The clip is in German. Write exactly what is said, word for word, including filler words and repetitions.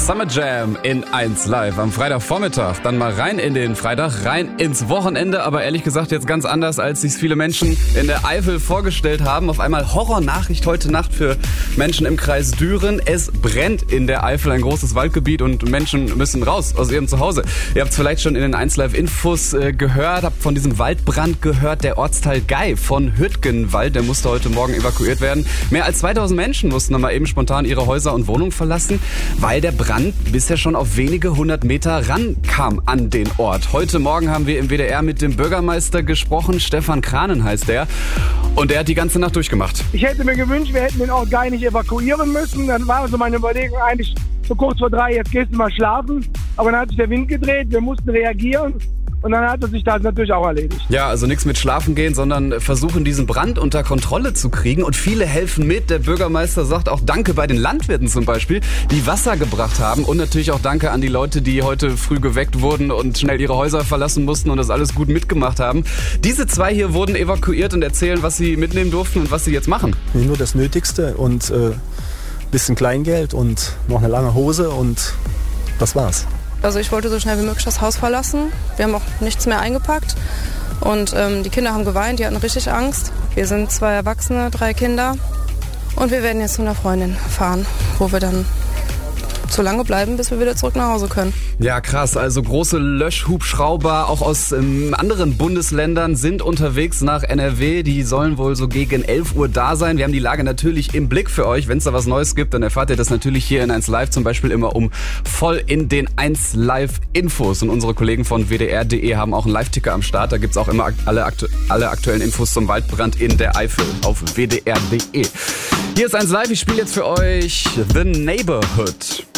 Summer Jam in eins Live am Freitagvormittag. Dann mal rein in den Freitag, rein ins Wochenende. Aber ehrlich gesagt jetzt ganz anders, als sich viele Menschen in der Eifel vorgestellt haben. Auf einmal Horrornachricht heute Nacht für Menschen im Kreis Düren. Es brennt in der Eifel, ein großes Waldgebiet, und Menschen müssen raus aus ihrem Zuhause. Ihr habt es vielleicht schon in den eins Live Infos äh, gehört, habt von diesem Waldbrand gehört. Der Ortsteil Gei von Hüttgenwald, der musste heute Morgen evakuiert werden. Mehr als zweitausend Menschen mussten dann mal eben spontan ihre Häuser und Wohnungen verlassen, weil der Brand bisher schon auf wenige hundert Meter rankam an den Ort. Heute Morgen haben wir im W D R mit dem Bürgermeister gesprochen. Stefan Kranen heißt er. Und der hat die ganze Nacht durchgemacht. Ich hätte mir gewünscht, wir hätten den Ort Gei nicht evakuieren müssen. Dann war so meine Überlegung eigentlich so kurz vor drei, jetzt gehst du mal schlafen. Aber dann hat sich der Wind gedreht, wir mussten reagieren. Und dann hat es sich das natürlich auch erledigt. Ja, also nichts mit schlafen gehen, sondern versuchen, diesen Brand unter Kontrolle zu kriegen. Und viele helfen mit. Der Bürgermeister sagt auch Danke bei den Landwirten zum Beispiel, die Wasser gebracht haben. Und natürlich auch Danke an die Leute, die heute früh geweckt wurden und schnell ihre Häuser verlassen mussten und das alles gut mitgemacht haben. Diese zwei hier wurden evakuiert und erzählen, was sie mitnehmen durften und was sie jetzt machen. Nur das Nötigste und äh, bisschen Kleingeld und noch eine lange Hose, und das war's. Also ich wollte so schnell wie möglich das Haus verlassen. Wir haben auch nichts mehr eingepackt. Und ähm, die Kinder haben geweint, die hatten richtig Angst. Wir sind zwei Erwachsene, drei Kinder. Und wir werden jetzt zu einer Freundin fahren, wo wir dann so lange bleiben, bis wir wieder zurück nach Hause können. Ja, krass. Also große Löschhubschrauber auch aus ähm, anderen Bundesländern sind unterwegs nach N R W. Die sollen wohl so gegen elf Uhr da sein. Wir haben die Lage natürlich im Blick für euch. Wenn es da was Neues gibt, dann erfahrt ihr das natürlich hier in eins Live, zum Beispiel immer um voll in den eins Live Infos. Und unsere Kollegen von W D R Punkt de haben auch einen Live-Ticker am Start. Da gibt's auch immer alle, aktu- alle aktuellen Infos zum Waldbrand in der Eifel auf W D R Punkt de. Hier ist eins Live. Ich spiele jetzt für euch The Neighborhood.